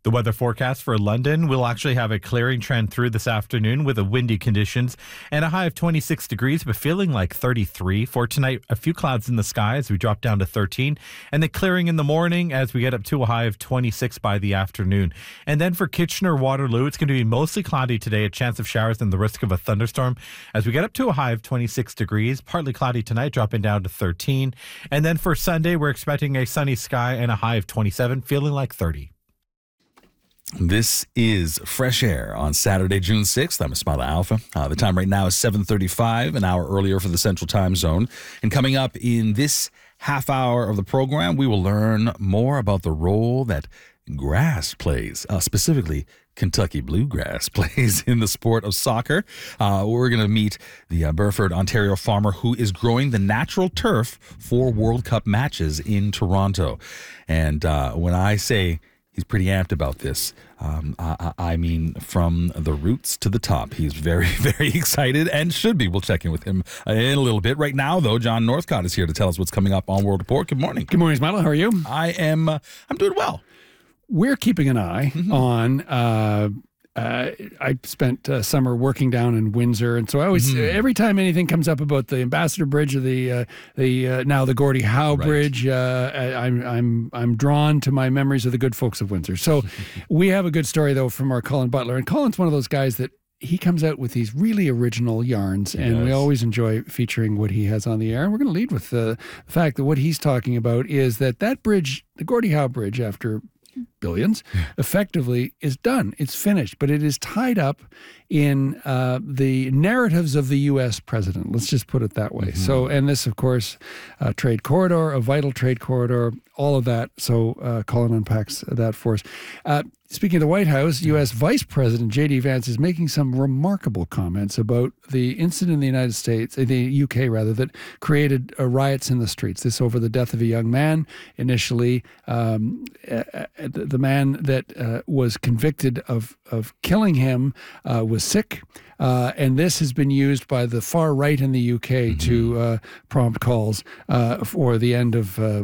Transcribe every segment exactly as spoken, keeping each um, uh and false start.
The weather forecast for London will actually have a clearing trend through this afternoon with a windy conditions and a high of twenty-six degrees, but feeling like thirty-three. For tonight, a few clouds in the sky as we drop down to thirteen, and then clearing in the morning as we get up to a high of twenty-six by the afternoon. And then for Kitchener-Waterloo, it's going to be mostly cloudy today, a chance of showers and the risk of a thunderstorm as we get up to a high of twenty-six degrees, partly cloudy tonight, dropping down to thirteen. And then for Sunday, we're expecting a sunny sky and a high of twenty-seven, feeling like thirty. This is Fresh Air on Saturday, June sixth. I'm Ismaila Alfa. Uh, the time right now is seven thirty-five, an hour earlier for the Central Time Zone. And coming up in this half hour of the program, we will learn more about the role that grass plays, uh, specifically Kentucky bluegrass plays in the sport of soccer. Uh, we're going to meet the uh, Burford, Ontario farmer who is growing the natural turf for World Cup matches in Toronto. And uh, when I say he's pretty amped about this, Um, I, I mean, from the roots to the top. He's very, very excited and should be. We'll check in with him in a little bit. Right now, though, John Northcott is here to tell us what's coming up on World Report. Good morning. Good morning, Ismaila. How are you? I am, uh, I'm doing well. We're keeping an eye mm-hmm. on, uh, uh, I spent uh, summer working down in Windsor. And so I always, mm-hmm. every time anything comes up about the Ambassador Bridge or the, uh, the uh, now the Gordie Howe right. Bridge, uh, I, I'm, I'm, I'm drawn to my memories of the good folks of Windsor. So we have a good story, though, from our Colin Butler. And Colin's one of those guys that he comes out with these really original yarns, and yes. we always enjoy featuring what he has on the air. And we're going to lead with the fact that what he's talking about is that that bridge, the Gordie Howe Bridge, after billions, effectively is done. It's finished, but it is tied up in uh, the narratives of the U S president. Let's just put it that way. Mm-hmm. So, and this, of course, a trade corridor, a vital trade corridor, all of that. So uh, Colin unpacks that for us. Uh, speaking of the White House, U S Vice President J D Vance is making some remarkable comments about the incident in the United States, the U K rather, that created uh, riots in the streets. This over the death of a young man. Initially, um, uh, the man that uh, was convicted of, of killing him uh, was sick. Uh, and this has been used by the far right in the U K mm-hmm. to uh, prompt calls uh, for the end of uh,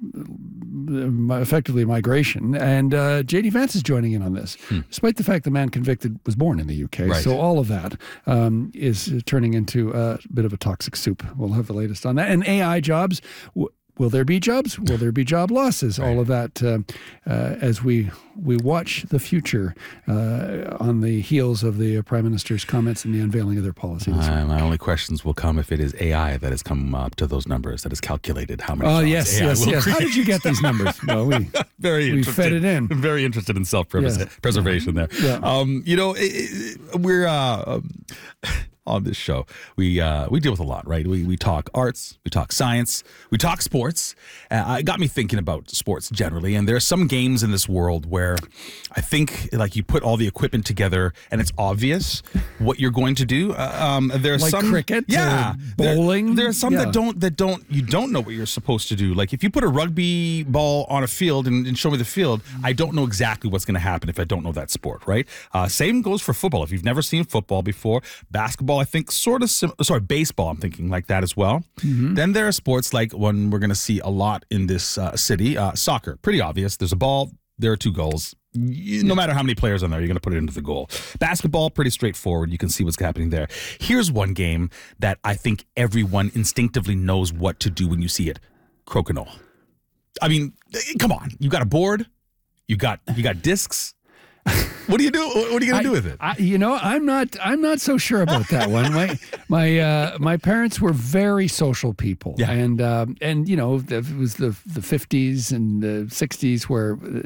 effectively migration. And uh, J D Vance is joining in on this, hmm. despite the fact the man convicted was born in the U K. Right. So all of that um, is turning into a bit of a toxic soup. We'll have the latest on that. And A I jobs. W- Will there be jobs? Will there be job losses? Right. All of that uh, uh, as we we watch the future uh, on the heels of the uh, Prime Minister's comments and the unveiling of their policy. Uh, my only questions will come if it is A I that has come up to those numbers, that has calculated how many Oh, jobs yes, A I yes, will yes. create. How did you get these numbers? Well, we, very we fed it in. Very interested in self-preservation yeah. there. Yeah. Um, you know, it, it, we're... Uh, um, on this show, we uh, we deal with a lot, right? We we talk arts, we talk science, we talk sports. Uh, it got me thinking about sports generally, and there are some games in this world where I think like you put all the equipment together and it's obvious what you're going to do. Uh, um, there's like some cricket, yeah, bowling. There, there are some yeah. that don't that don't you don't know what you're supposed to do. Like if you put a rugby ball on a field and, and show me the field, I don't know exactly what's going to happen if I don't know that sport, right? Uh, same goes for football. If you've never seen football before, basketball. I think sort of, sim- sorry, baseball, I'm thinking like that as well. Mm-hmm. Then there are sports like one we're going to see a lot in this uh, city, uh, soccer. Pretty obvious. There's a ball, there are two goals. You, no matter how many players on there, you're going to put it into the goal. Basketball, pretty straightforward. You can see what's happening there. Here's one game that I think everyone instinctively knows what to do when you see it. Crokinole. I mean, come on. You got a board. You got you got discs. What do you do? What are you going to do with it? I, you know, I'm not. I'm not so sure about that one. My my uh, my parents were very social people, yeah. and um, and you know, it was the the fifties and the sixties where. Uh,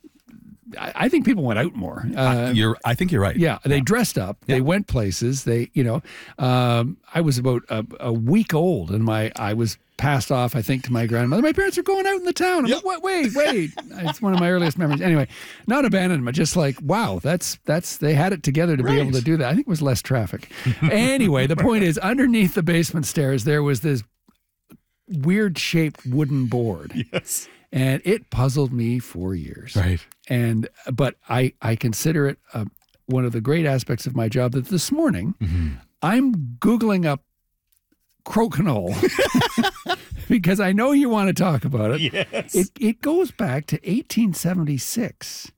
I think people went out more. Uh, uh, you're, I think you're right. Yeah, they yeah. dressed up. Yeah. They went places. They, you know, um, I was about a, a week old, and my I was passed off, I think, to my grandmother. My parents are going out in the town. I'm yep. like, wait, wait, wait. It's one of my earliest memories. Anyway, not abandonment, just like, wow, that's that's they had it together to right. be able to do that. I think it was less traffic. Anyway, the point is, underneath the basement stairs, there was this weird-shaped wooden board. Yes. And it puzzled me for years. Right. And but I, I consider it uh, one of the great aspects of my job that this morning mm-hmm. I'm Googling up crokinole because I know you want to talk about it. Yes. It, it goes back to eighteen seventy-six.